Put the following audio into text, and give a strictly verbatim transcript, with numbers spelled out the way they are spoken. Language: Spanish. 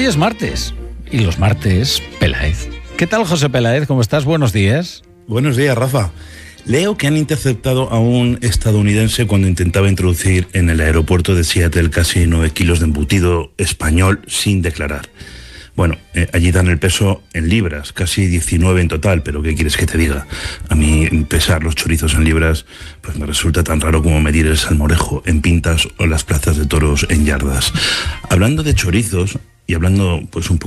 es martes, y los martes, Peláez. ¿Qué tal, José Peláez? ¿Cómo estás? Buenos días. Buenos días, Rafa. Leo que han interceptado a un estadounidense cuando intentaba introducir en el aeropuerto de Seattle casi nueve kilos de embutido español sin declarar. Bueno, eh, allí dan el peso en libras, casi diecinueve en total, pero ¿qué quieres que te diga? A mí pesar los chorizos en libras pues me resulta tan raro como medir el salmorejo en pintas o las plazas de toros en yardas. Hablando de chorizos y hablando pues un poco